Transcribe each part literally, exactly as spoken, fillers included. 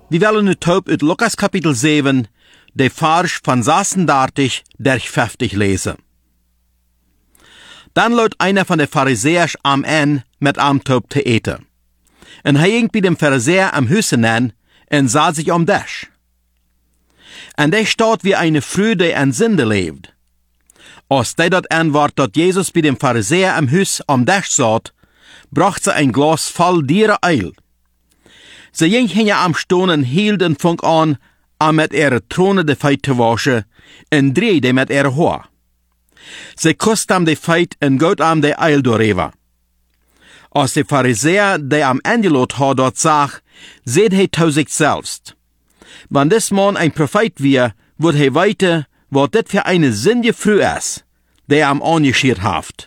Wir wollen nu taub uit Lukas kapitel zeven, de vers van zesendertig der vijftig lesen. Dan loopt einer van de Pharisäers am en met am taub te eten. En hij ging bij dem Pharisäer am husen an en sah sich om dash. En der staat wie eine Frau, die an Sünde lebt. Als die dat antwoord dat Jesus bij dem Pharisäer am Hus om dash zat, bracht sie ein Glas voll dieren Eil. Sie ging hinja am Stoon en hield en funk an, am met ihre Trone de feit te waschen, en drehde met ihre Haar. Sie kusst am de feit en goot am de Eil dooreva. Als de Pharisäer, die am Angelot had dort zag, seht hij to sich selbst. Wann des Mann ein Prophet wir, wird hij weite, wat dit für eine Sünde früh ist, die am angeschiert haft.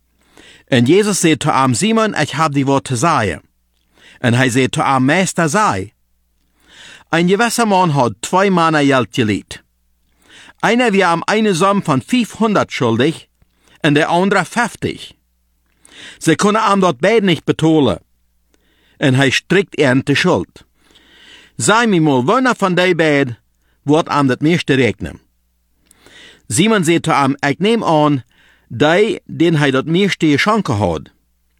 En Jesus sagt zu am Simon, ich hab die Worte sagen. En hij sagt zu am Meister sei. Ein gewisser Mann hat zwei Männer Geld geliehen. Einer war am eine Summe von fünfhundert schuldig, und der andere fünfzig. Sie können am dort beide nicht betalen. En hij strickt er die Schuld. Sei mir mal, wanneer von die beiden wird am das meiste regnen? Simon sagt zu am, ich nehm an, die, den hij das meiste geschenkt hat.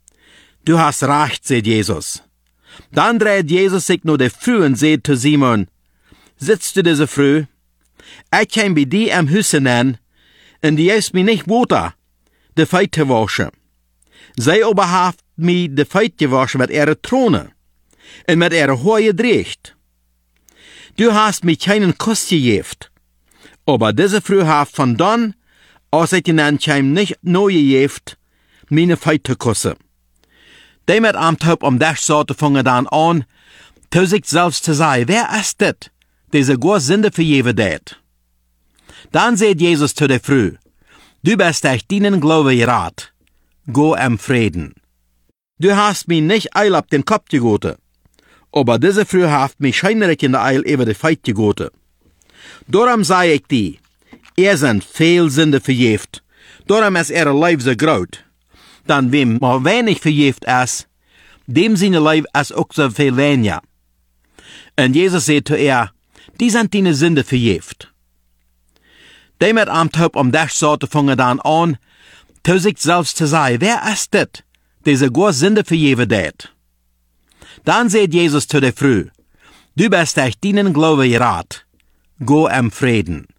Du hast recht, sagt Jesus. Dann dreht Jesus sich nur der Früh und sagt zu Simon, sitzt du diese Früh? Ich käm bei dir am Hüssen an, und die ist mir nicht Wasser, de Feit zu waschen. Sie aber haft mir de Feit gewaschen mit ihrer Trone, und mit ihrer Haar gedreht. Du hast mir keinen Kuss gegeben, aber diese Früh haft von dann, als ich ihnen kein nicht neu gegeben, meine Feit zu kussen. Die mit am Taub um das Sorte fangen dann an, zu sich selbst zu sagen, wer ist das, diese gar Sünde vergeben hat? Dann sagt Jesus zu der Früh, du bist durch deinen Glaube gerat, go am Frieden. Du hast mir nicht Eil ab den Kopf gegoten, aber diese Früh haft mich scheinrig in der Eil über die Feit gegoten. Darum sage ich dir, er sind viel Sünde vergeben, darum ist ihre Leib so groß. Dann wem mal wenig vergeben ist, dem seine Leib ist auch so viel weniger. Und Jesus sagt zu ihr, die sind deine Sünde vergeben. Die mit am Taub um das Sorte fangen dann an, zu sich selbst zu sagen, wer ist das, diese gar Sünde vergeben hat? Dann sagt Jesus zu der Früh, du bist durch deinen Glaube gerat, go am Frieden.